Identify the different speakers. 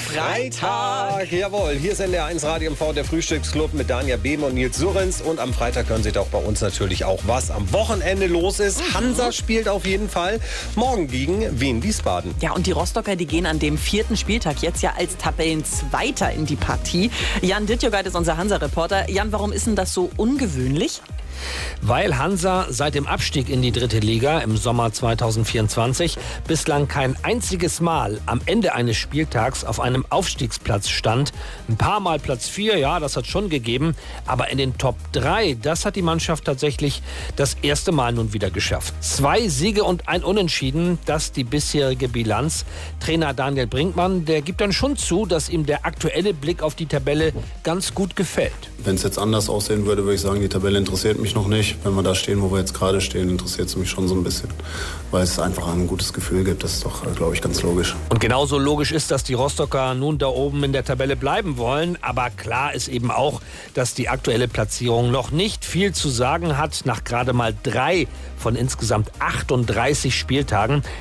Speaker 1: Freitag. Jawohl, hier ist NDR1 Radio MV, der Frühstücksclub mit Danja Behm und Nils Surrens. Und am Freitag hören Sie doch bei uns natürlich auch, was am Wochenende los ist. Hansa spielt auf jeden Fall morgen gegen Wien Wiesbaden.
Speaker 2: Ja, und die Rostocker, die gehen an dem 4. Spieltag jetzt ja als Tabellenzweiter in die Partie. Jan Dittjogait ist unser Hansa-Reporter. Jan, warum ist denn das so ungewöhnlich?
Speaker 3: Weil Hansa seit dem Abstieg in die 3. Liga im Sommer 2024 bislang kein einziges Mal am Ende eines Spieltags auf einem Aufstiegsplatz stand. Ein paar Mal Platz 4, ja, das hat schon gegeben. Aber in den Top 3, das hat die Mannschaft tatsächlich das erste Mal nun wieder geschafft. 2 Siege und ein Unentschieden, das die bisherige Bilanz. Trainer Daniel Brinkmann, der gibt dann schon zu, dass ihm der aktuelle Blick auf die Tabelle ganz gut gefällt.
Speaker 4: Wenn es jetzt anders aussehen würde, würde ich sagen, die Tabelle interessiert mich noch nicht. Wenn wir da stehen, wo wir jetzt gerade stehen, interessiert es mich schon so ein bisschen. Weil es einfach ein gutes Gefühl gibt. Das ist doch, glaube ich, ganz logisch.
Speaker 3: Und genauso logisch ist, dass die Rostocker nun da oben in der Tabelle bleiben wollen. Aber klar ist eben auch, dass die aktuelle Platzierung noch nicht viel zu sagen hat. Nach gerade mal 3 von insgesamt 38 Spieltagen.